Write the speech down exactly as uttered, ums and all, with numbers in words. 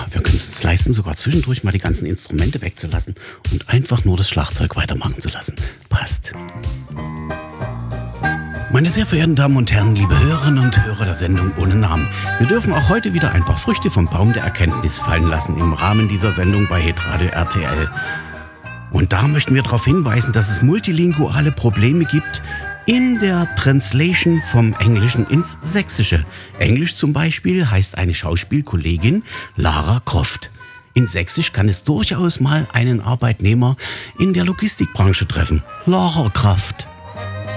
wir können es uns leisten, sogar zwischendurch mal die ganzen Instrumente wegzulassen und einfach nur das Schlagzeug weitermachen zu lassen. Passt. Meine sehr verehrten Damen und Herren, liebe Hörerinnen und Hörer der Sendung ohne Namen, wir dürfen auch heute wieder ein paar Früchte vom Baum der Erkenntnis fallen lassen im Rahmen dieser Sendung bei Hitradio R T L. Und da möchten wir darauf hinweisen, dass es multilinguale Probleme gibt in der Translation vom Englischen ins Sächsische. Englisch zum Beispiel heißt eine Schauspielkollegin Lara Croft. In Sächsisch kann es durchaus mal einen Arbeitnehmer in der Logistikbranche treffen. Lara Croft.